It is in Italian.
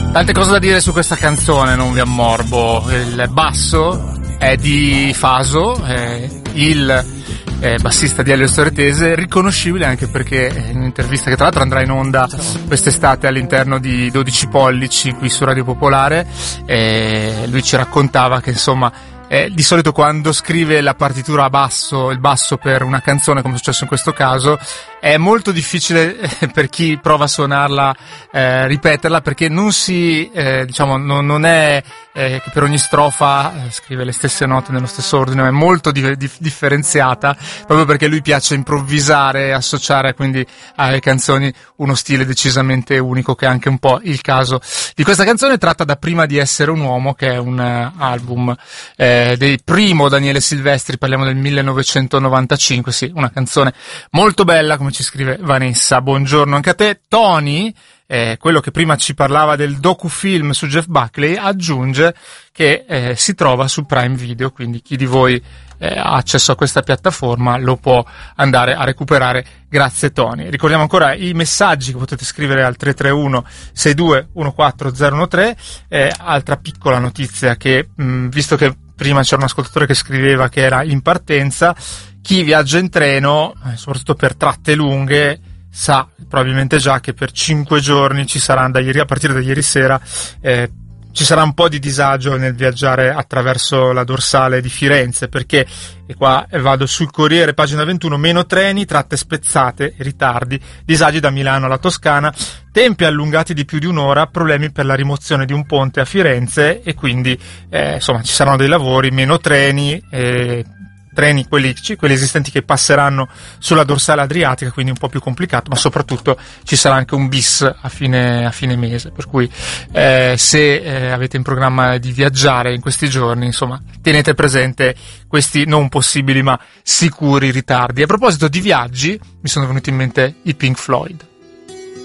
Tante cose da dire su questa canzone, non vi ammorbo. Il basso è di Faso, il bassista di Elio Storetese, riconoscibile anche perché in un'intervista che tra l'altro andrà in onda quest'estate all'interno di 12 pollici qui su Radio Popolare, lui ci raccontava che insomma di solito quando scrive la partitura a basso, il basso per una canzone, come è successo in questo caso, è molto difficile per chi prova a suonarla ripeterla, perché non si non è che per ogni strofa scrive le stesse note nello stesso ordine, ma è molto differenziata, proprio perché lui piace improvvisare, associare quindi alle canzoni uno stile decisamente unico, che è anche un po' il caso di questa canzone, tratta da Prima di essere un uomo, che è un album del primo Daniele Silvestri, parliamo del 1995, sì, una canzone molto bella, come ci scrive Vanessa. Buongiorno anche a te. Tony, quello che prima ci parlava del docufilm su Jeff Buckley, aggiunge che si trova su Prime Video, quindi chi di voi ha accesso a questa piattaforma lo può andare a recuperare. Grazie Tony. Ricordiamo ancora i messaggi che potete scrivere al 331 62 14013. Altra piccola notizia, che visto che prima c'era un ascoltatore che scriveva che era in partenza, chi viaggia in treno, soprattutto per tratte lunghe, sa probabilmente già che per 5 giorni ci sarà, a partire da ieri sera, ci sarà un po' di disagio nel viaggiare attraverso la dorsale di Firenze, perché, e qua vado sul Corriere, pagina 21, meno treni, tratte spezzate, ritardi, disagi da Milano alla Toscana, tempi allungati di più di un'ora, problemi per la rimozione di un ponte a Firenze, e quindi insomma ci saranno dei lavori, meno treni, treni quelli esistenti che passeranno sulla dorsale adriatica, quindi un po' più complicato, ma soprattutto ci sarà anche un bis a fine mese, per cui se avete in programma di viaggiare in questi giorni, insomma, tenete presente questi non possibili ma sicuri ritardi. A proposito di viaggi, mi sono venuti in mente i Pink Floyd.